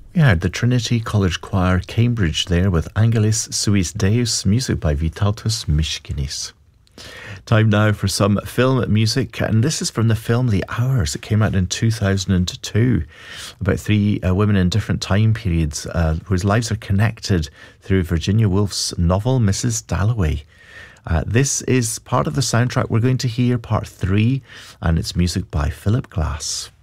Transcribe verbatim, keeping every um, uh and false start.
Yeah, the Trinity College Choir, Cambridge there with Angelus Suis Deus, music by Vytautas Miškinis. Time now for some film music, and this is from the film The Hours. It came out in two thousand two, about three uh, women in different time periods uh, whose lives are connected through Virginia Woolf's novel Missus Dalloway. Uh, this is part of the soundtrack. We're going to hear part three, and it's music by Philip Glass.